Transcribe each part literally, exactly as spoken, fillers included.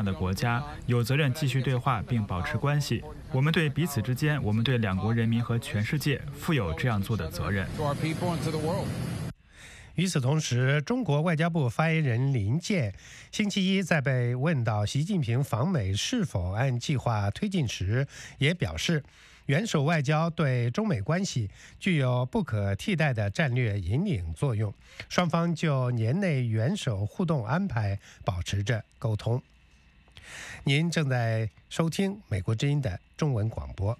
的国家，有责任继续对话并保持关系。我们对彼此之间，我们对两国人民和全世界负有这样做的责任。 与此同时，中国外交部发言人林健星期一在被问到习近平访美是否按计划推进时，也表示，元首外交对中美关系具有不可替代的战略引领作用，双方就年内元首互动安排保持着沟通。您正在收听美国之音的中文广播。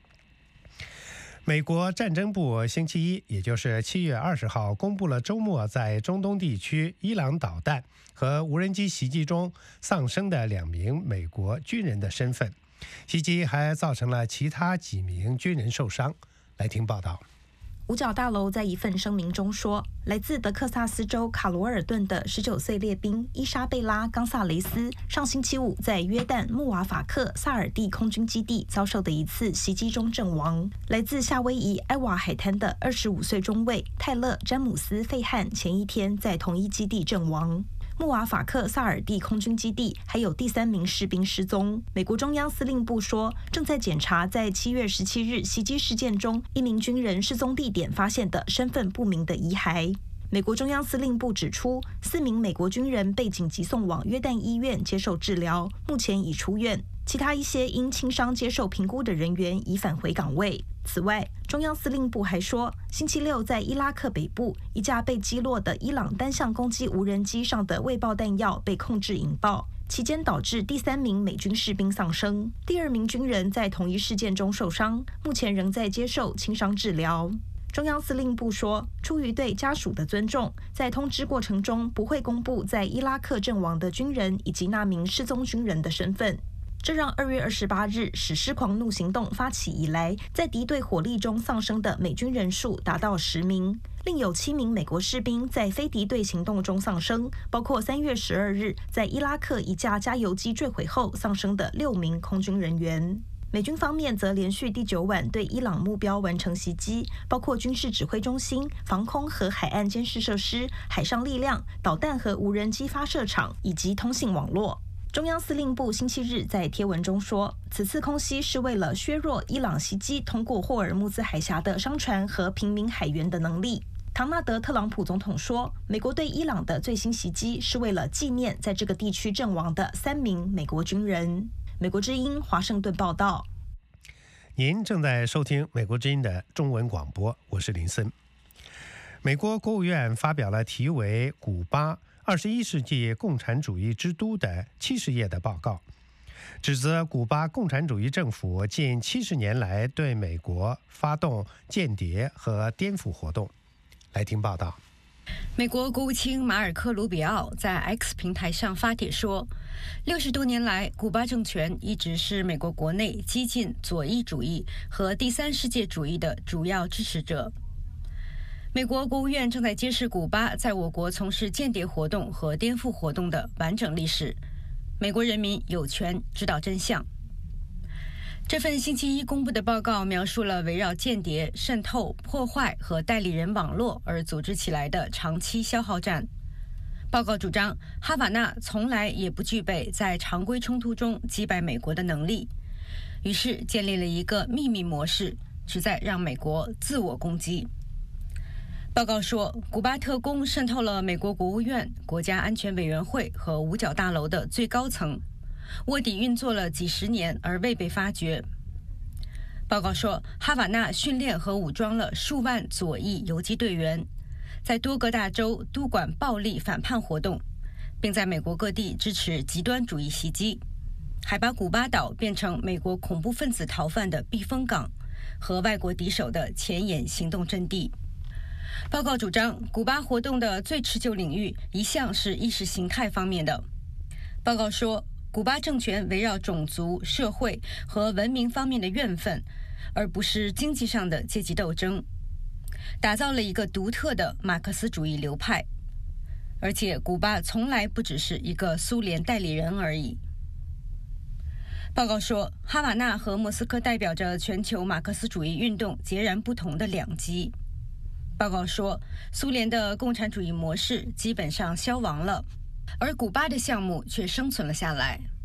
美国战争部星期一，也就是七月二十号，公布了周末在中东地区伊朗导弹和无人机袭击中丧生的两名美国军人的身份。袭击还造成了其他几名军人受伤。来听报道。 五角大楼在一份声明中说，来自德克萨斯州卡罗尔顿的十九岁列兵伊莎贝拉·冈萨雷斯上星期五在约旦穆瓦法克萨尔蒂空军基地遭受的一次袭击中阵亡。来自夏威夷埃瓦海滩的二十五岁中尉泰勒·詹姆斯·费汉前一天在同一基地阵亡。穆瓦法克萨尔蒂空军基地还有第三名士兵失踪。美国中央司令部说，正在检查在七月十七日袭击事件中一名军人失踪地点发现的身份不明的遗骸。美国中央司令部指出，四名美国军人被紧急送往约旦医院接受治疗，目前已出院。其他一些因轻伤接受评估的人员已返回岗位。此外，中央司令部还说，星期六在伊拉克北部一架被击落的伊朗单向攻击无人机上的未爆弹药被控制引爆，期间导致第三名美军士兵丧生，第二名军人在同一事件中受伤，目前仍在接受轻伤治疗。中央司令部说，出于对家属的尊重，在通知过程中不会公布在伊拉克阵亡的军人以及那名失踪军人的身份。这让二月二十八日史诗狂怒行动发起以来，在敌对火力中丧生的美军人数达到十名，另有七名美国士兵在非敌对行动中丧生，包括三月十二日在伊拉克一架加油机坠毁后丧生的六名空军人员。美军方面则连续第九晚对伊朗目标完成袭击，包括军事指挥中心、防空和海岸监视设施、海上力量、导弹和无人机发射场以及通信网络。中央司令部星期日在贴文中说，此次空袭是为了削弱伊朗袭击通过霍尔木兹海峡的商船和平民海员的能力。唐纳德·特朗普总统说，美国对伊朗的最新袭击是为了纪念在这个地区阵亡的三名美国军人。美国之音华盛顿报道。 您正在收听美国之音的中文广播，我是林森。美国国务院发表了题为《古巴二十一世纪共产主义之都》的七十页的报告，指责古巴共产主义政府近七十年来对美国发动间谍和颠覆活动。来听报道。 美国国务卿马尔科·卢比奥在 X 平台上发帖说，六十多年来，古巴政权一直是美国国内激进左翼主义和第三世界主义的主要支持者。美国国务院正在揭示古巴在我国从事间谍活动和颠覆活动的完整历史，美国人民有权知道真相。这份星期一公布的报告描述了围绕间谍、渗透、破坏和代理人网络而组织起来的长期消耗战。报告主张，哈瓦那从来也不具备在常规冲突中击败美国的能力，于是建立了一个秘密模式，旨在让美国自我攻击。报告说，古巴特工渗透了美国国务院、国家安全委员会和五角大楼的最高层，卧底运作了几十年而未被发觉。报告说，哈瓦那训练和武装了数万左翼游击队员，在多个大洲督管暴力反叛活动，并在美国各地支持极端主义袭击，还把古巴岛变成美国恐怖分子逃犯的避风港和外国敌手的前沿行动阵地。报告主张，古巴活动的最持久领域一向是意识形态方面的。报告说，古巴政权围绕种族、社会和文明方面的怨愤，而不是经济上的阶级斗争，打造了一个独特的马克思主义流派。而且，古巴从来不只是一个苏联代理人而已。报告说，哈瓦那和莫斯科代表着全球马克思主义运动截然不同的两极。报告说，苏联的共产主义模式基本上消亡了，而古巴的项目却生存了下来。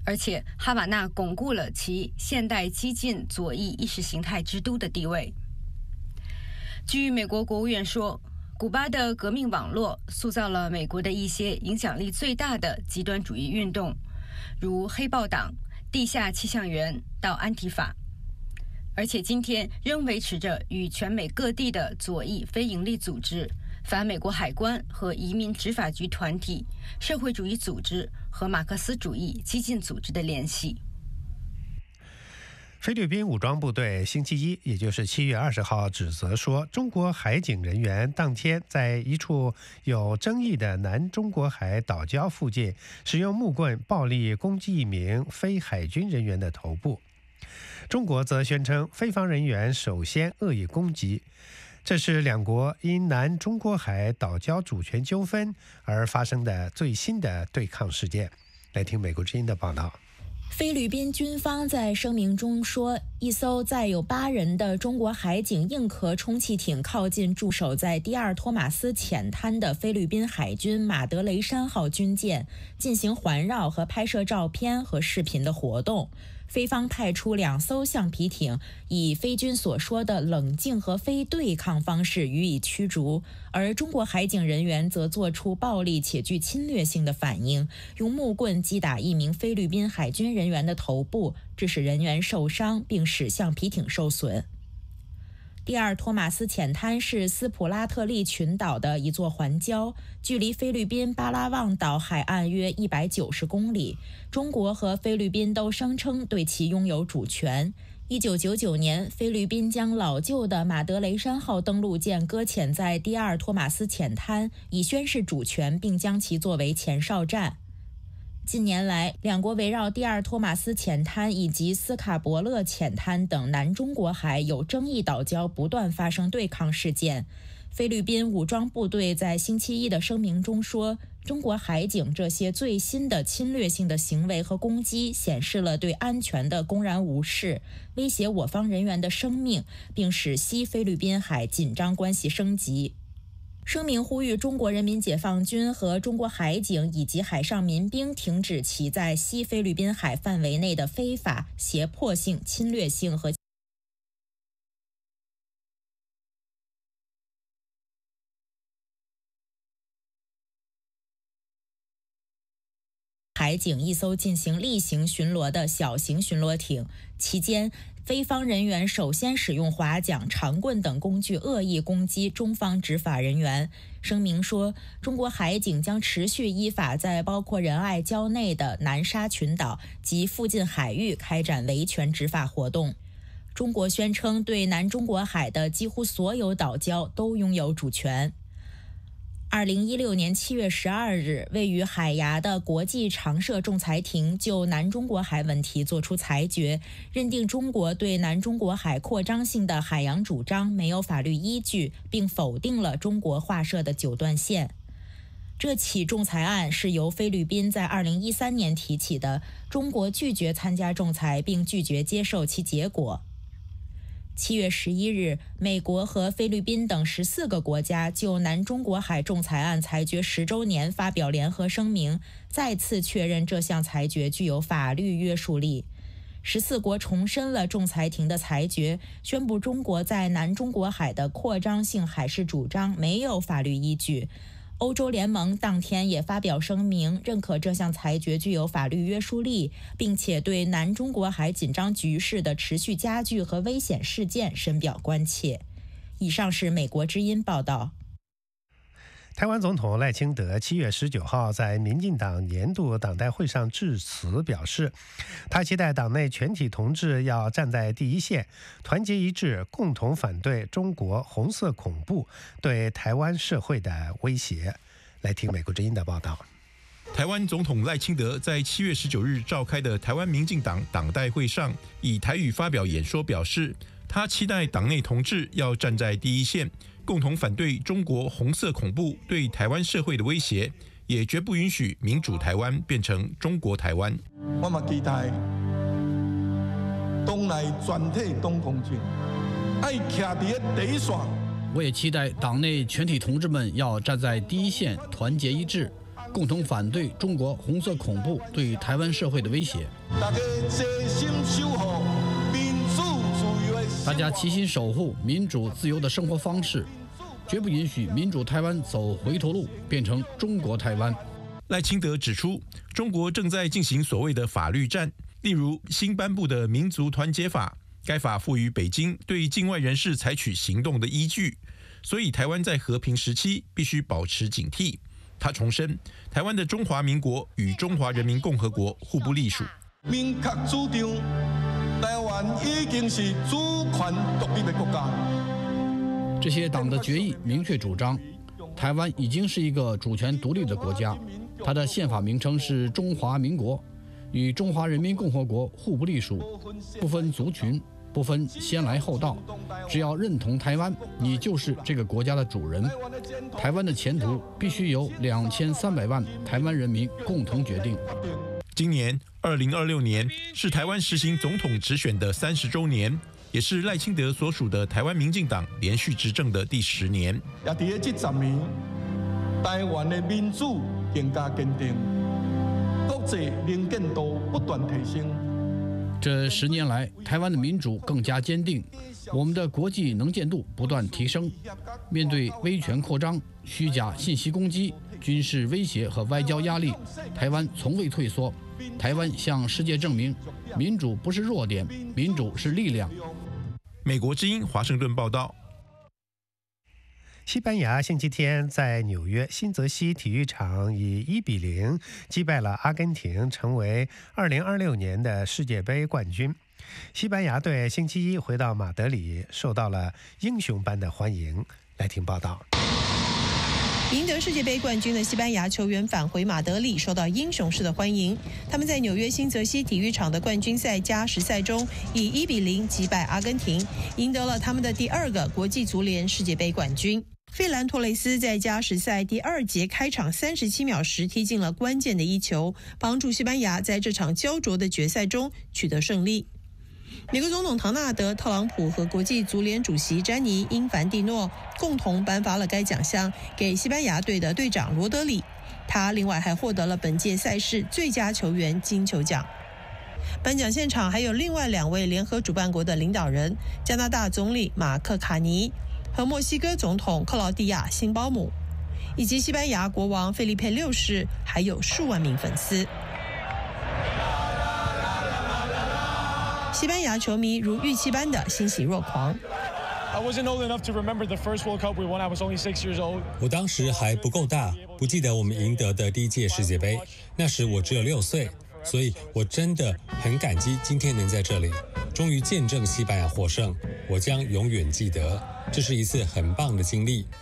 而且哈瓦那巩固了其现代激进左翼意识形态之都的地位。据美国国务院说，古巴的革命网络塑造了美国的一些影响力最大的极端主义运动，如黑豹党、地下气象员到安提法，而且今天仍维持着与全美各地的左翼非营利组织、反美国海关和移民执法局团体、社会主义组织和马克思主义激进组织的联系。 菲律宾武装部队星期一，也就是七月二十号，指责说，中国海警人员当天在一处有争议的南中国海岛礁附近，使用木棍暴力攻击一名非海军人员的头部。中国则宣称，菲方人员首先恶意攻击。这是两国因南中国海岛礁主权纠纷而发生的最新的对抗事件。来听美国之音的报道。 菲律宾军方在声明中说，一艘载有八人的中国海警硬壳充气艇靠近驻守在第二托马斯浅滩的菲律宾海军马德雷山号军舰，进行环绕和拍摄照片和视频的活动。菲方派出两艘橡皮艇，以菲军所说的冷静和非对抗方式予以驱逐，而中国海警人员则做出暴力且具侵略性的反应，用木棍击打一名菲律宾海军人员的头部，致使人员受伤，并使橡皮艇受损。第二托马斯浅滩是斯普拉特利群岛的一座环礁，距离菲律宾巴拉望岛海岸约一百九十公里。中国和菲律宾都声称对其拥有主权。一九九九年，菲律宾将老旧的马德雷山号登陆舰搁浅在第二托马斯浅滩，以宣示主权，并将其作为前哨站。近年来，两国围绕第二托马斯浅滩以及斯卡伯勒浅滩等南中国海有争议岛礁不断发生对抗事件。菲律宾武装部队在星期一的声明中说，中国海警这些最新的侵略性的行为和攻击显示了对安全的公然无视，威胁我方人员的生命，并使西菲律宾海紧张关系升级。声明呼吁中国人民解放军和中国海警以及海上民兵停止其在西菲律宾海范围内的非法、胁迫性、侵略性和海警一艘进行例行巡逻的小型巡逻艇，期间菲方人员首先使用划桨、长棍等工具恶意攻击中方执法人员。声明说，中国海警将持续依法在包括仁爱礁内的南沙群岛及附近海域开展维权执法活动。中国宣称对南中国海的几乎所有岛礁都拥有主权。二零一六年七月十二日，位于海牙的国际常设仲裁庭就南中国海问题作出裁决，认定中国对南中国海扩张性的海洋主张没有法律依据，并否定了中国划设的九段线。这起仲裁案是由菲律宾在二零一三年提起的，中国拒绝参加仲裁，并拒绝接受其结果。七月十一日，美国和菲律宾等十四个国家就南中国海仲裁案裁决十周年发表联合声明，再次确认这项裁决具有法律约束力。十四国重申了仲裁庭的裁决，宣布中国在南中国海的扩张性海事主张没有法律依据。欧洲联盟当天也发表声明，认可这项裁决具有法律约束力，并且对南中国海紧张局势的持续加剧和危险事件深表关切。以上是美国之音报道。 台湾总统赖清德七月十九号在民进党年度党代会上致辞表示，他期待党内全体同志要站在第一线，团结一致，共同反对中国红色恐怖对台湾社会的威胁。来听美国之音的报道。 台湾总统赖清德在七月十九日召开的台湾民进党党代会上，以台语发表演说，表示他期待党内同志要站在第一线，共同反对中国红色恐怖对台湾社会的威胁，也绝不允许民主台湾变成中国台湾。 我嘛期待党内全体党同志爱徛在第一线。 我也期待党内全体同志们要站在第一线，团结一致， 共同反对中国红色恐怖对台湾社会的威胁。 大家齐心守护民主自由的。 大家齐心守护民主自由的生活方式，绝不允许民主台湾走回头路，变成中国台湾。 赖清德指出，中国正在进行所谓的法律战，例如新颁布的民族团结法，该法赋予北京对境外人士采取行动的依据，所以台湾在和平时期必须保持警惕。他重申，台湾的中华民国与中华人民共和国互不隶属。 明确主张，台湾已经是主权独立的国家。 这些党的决议明确主张，台湾已经是一个主权独立的国家，它的宪法名称是中华民国，与中华人民共和国互不隶属，不分族群，不分先来后到，只要认同台湾，你就是这个国家的主人。台湾的前途必须由两千三百万台湾人民共同决定。 今年二零二六年是台湾实行总统直选的三十周年，也是赖清德所属的台湾民进党连续执政的第十年。 也在这十年，台湾的民主更加坚定，国际能见度不断提升。 这十年来，台湾的民主更加坚定，我们的国际能见度不断提升。面对威权扩张、虚假信息攻击、军事威胁和外交压力，台湾从未退缩。台湾向世界证明，民主不是弱点，民主是力量。 美国之音华盛顿报道。 西班牙星期天在纽约新泽西体育场以一比零击败了阿根廷，成为二零二六年的世界杯冠军。西班牙队星期一回到马德里，受到了英雄般的欢迎。来听报道。 赢得世界杯冠军的西班牙球员返回马德里，受到英雄式的欢迎。他们在纽约新泽西体育场的冠军赛加时赛中，以一比零击败阿根廷，赢得了他们的第二个国际足联世界杯冠军。费兰托雷斯在加时赛第二节开场三十七秒时踢进了关键的一球，帮助西班牙在这场焦灼的决赛中取得胜利。美国总统唐纳德·特朗普和国际足联主席詹妮·因凡蒂诺共同颁发了该奖项给西班牙队的队长罗德里，他另外还获得了本届赛事最佳球员金球奖。颁奖现场还有另外两位联合主办国的领导人，加拿大总理马克·卡尼和墨西哥总统克劳蒂亚·辛鲍姆，以及西班牙国王费利佩六世，还有数万名粉丝。西班牙球迷如预期般的欣喜若狂。 我当时还不够大，不记得我们赢得的第一届世界杯，那时我只有六岁，所以我真的很感激今天能在这里，终于见证西班牙获胜，我将永远记得，这是一次很棒的经历。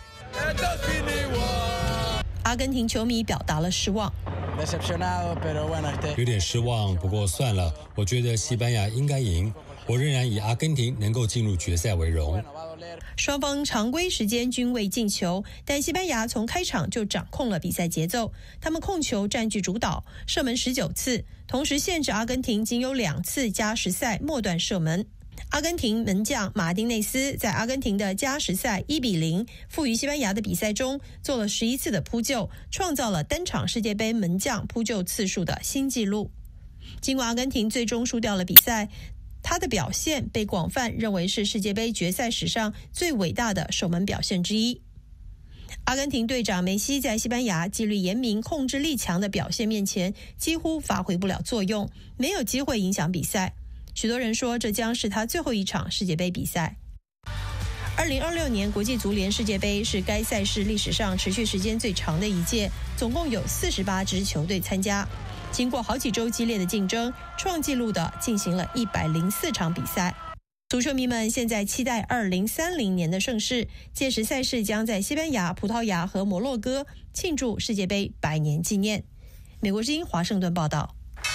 阿根廷球迷表达了失望。 有点失望，不过算了，我觉得西班牙应该赢，我仍然以阿根廷能够进入决赛为荣。 双方常规时间均未进球，但西班牙从开场就掌控了比赛节奏，他们控球占据主导，射门十九次，同时限制阿根廷仅有两次加时赛末段射门。阿根廷门将马丁内斯在阿根廷的加时赛一比零负于西班牙的比赛中做了十一次的扑救，创造了单场世界杯门将扑救次数的新纪录。尽管阿根廷最终输掉了比赛，他的表现被广泛认为是世界杯决赛史上最伟大的守门表现之一。阿根廷队长梅西在西班牙纪律严明、控制力强的表现面前几乎发挥不了作用，没有机会影响比赛。许多人说这将是他最后一场世界杯比赛。二零二六年国际足联世界杯是该赛事历史上持续时间最长的一届，总共有四十八支球队参加。经过好几周激烈的竞争，创纪录的进行了一百零四场比赛。足球迷们现在期待二零三零年的盛世，届时赛事将在西班牙、葡萄牙和摩洛哥庆祝世界杯百年纪念。美国之音华盛顿报道。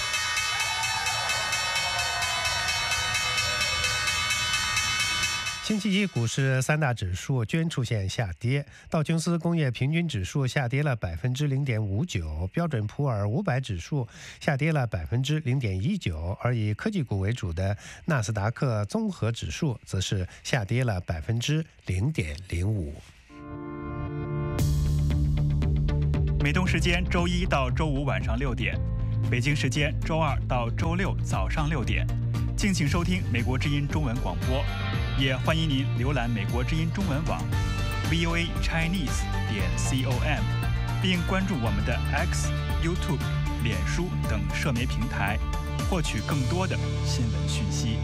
星期一，股市三大指数均出现下跌，道琼斯工业平均指数下跌了百分之零点五九，标准普尔五百指数下跌了百分之零点一九，而以科技股为主的纳斯达克综合指数则是下跌了百分之零点零五。 美东时间周一到周五晚上六点，北京时间周二到周六早上六点。敬请收听美国之音中文广播，也欢迎您浏览美国之音中文网 v o a chinese 点 com， 并关注我们的 X、YouTube、脸书等社媒平台，获取更多的新闻讯息。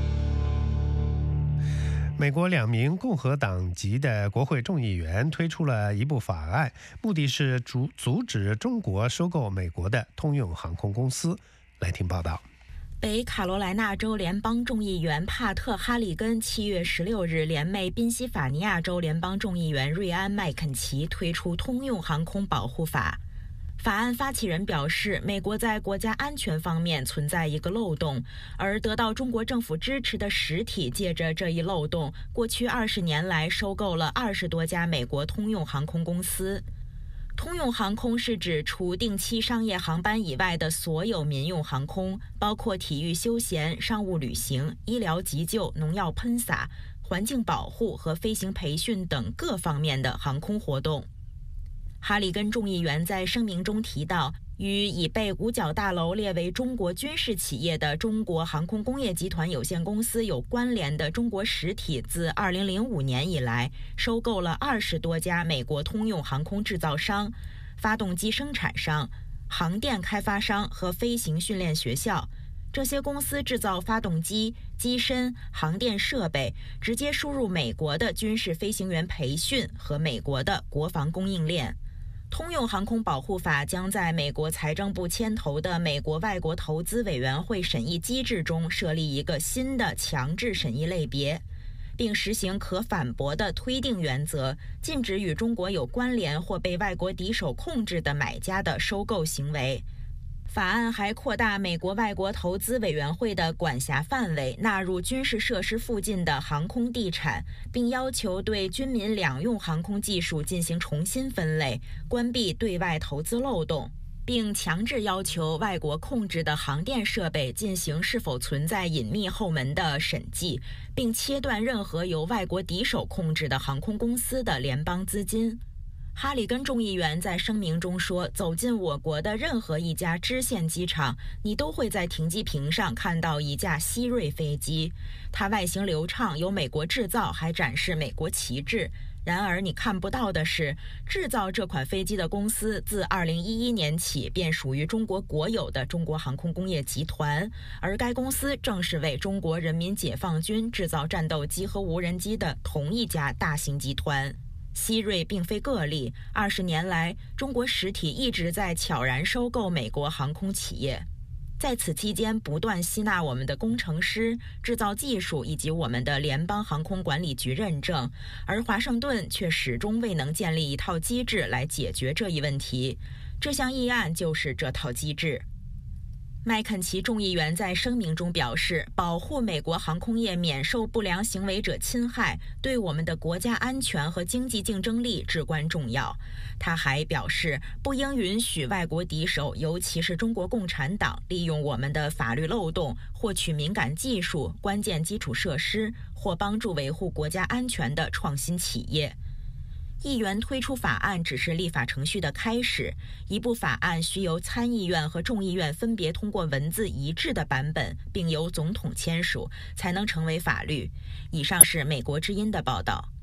美国两名共和党籍的国会众议员推出了一部法案，目的是阻阻止中国收购美国的通用航空公司。来听报道。 北卡罗来纳州联邦众议员帕特·哈里根七月十六日联袂宾夕法尼亚州联邦众议员瑞安·麦肯齐推出通用航空保护法。法案发起人表示，美国在国家安全方面存在一个漏洞，而得到中国政府支持的实体借着这一漏洞，过去二十年来收购了二十多家美国通用航空公司。通用航空是指除定期商业航班以外的所有民用航空，包括体育休闲、商务旅行、医疗急救、农药喷洒、环境保护和飞行培训等各方面的航空活动。哈里根众议员在声明中提到，与已被五角大楼列为中国军事企业的中国航空工业集团有限公司有关联的中国实体自二零零五年以来收购了二十多家美国通用航空制造商、发动机生产商、航电开发商和飞行训练学校。这些公司制造发动机、机身、航电设备，直接输入美国的军事飞行员培训和美国的国防供应链。通用航空保护法将在美国财政部牵头的美国外国投资委员会审议机制中设立一个新的强制审议类别，并实行可反驳的推定原则，禁止与中国有关联或被外国敌手控制的买家的收购行为。法案还扩大美国外国投资委员会的管辖范围，纳入军事设施附近的航空地产，并要求对军民两用航空技术进行重新分类，关闭对外投资漏洞，并强制要求外国控制的航电设备进行是否存在隐秘后门的审计，并切断任何由外国敌手控制的航空公司的联邦资金。哈里根众议员在声明中说，走进我国的任何一家支线机场，你都会在停机坪上看到一架希瑞飞机，它外形流畅，有美国制造，还展示美国旗帜。然而你看不到的是，制造这款飞机的公司自二零一一年起便属于中国国有的中国航空工业集团，而该公司正是为中国人民解放军制造战斗机和无人机的同一家大型集团。希瑞并非个例，二十年来，中国实体一直在悄然收购美国航空企业，在此期间不断吸纳我们的工程师、制造技术以及我们的联邦航空管理局认证，而华盛顿却始终未能建立一套机制来解决这一问题。这项议案就是这套机制。麦肯齐众议员在声明中表示，保护美国航空业免受不良行为者侵害，对我们的国家安全和经济竞争力至关重要。他还表示，不应允许外国敌手，尤其是中国共产党，利用我们的法律漏洞，获取敏感技术、关键基础设施或帮助维护国家安全的创新企业。议员推出法案只是立法程序的开始，一部法案需由参议院和众议院分别通过文字一致的版本，并由总统签署，才能成为法律。以上是美国之音的报道。